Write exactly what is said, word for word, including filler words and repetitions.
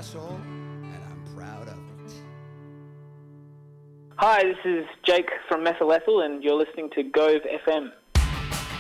asshole, and I'm proud of it. Hi, this is Jake from Methyl Ethyl, and you're listening to Gove F M.